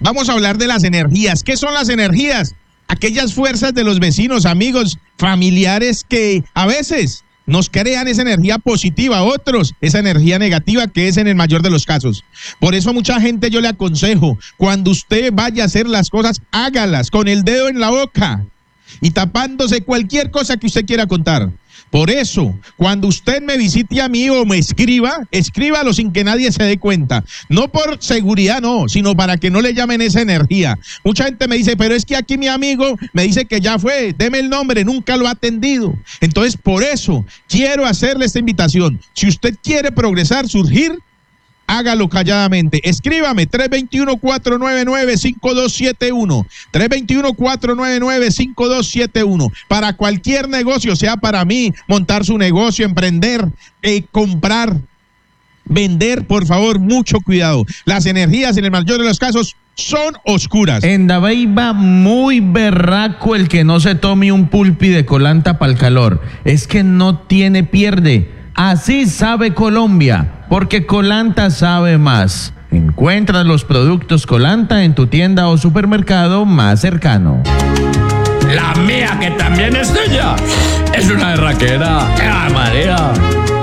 Vamos a hablar de las energías. ¿Qué son las energías? Aquellas fuerzas de los vecinos, amigos, familiares que a veces nos crean esa energía positiva, otros esa energía negativa, que es en el mayor de los casos. Por eso a mucha gente yo le aconsejo, cuando usted vaya a hacer las cosas, hágalas con el dedo en la boca y tapándose cualquier cosa que usted quiera contar. Por eso, cuando usted me visite a mí o me escríbalo sin que nadie se dé cuenta. No por seguridad, no, sino para que no le llamen esa energía. Mucha gente me dice, pero es que aquí mi amigo me dice que ya fue, deme el nombre, nunca lo ha atendido. Entonces, por eso, quiero hacerle esta invitación. Si usted quiere progresar, surgir, hágalo calladamente. Escríbame 321-499-5271. 321-499-5271. Para cualquier negocio, sea para mí, montar su negocio, emprender, comprar, vender, por favor, mucho cuidado. Las energías en el mayor de los casos son oscuras. En Dabeiba, muy berraco el que no se tome un pulpi de colanta para el calor. Es que no tiene pierde. Así sabe Colombia, porque Colanta sabe más. Encuentra los productos Colanta en tu tienda o supermercado más cercano. La mía, que también es tuya, es una berraquera. ¡Qué María!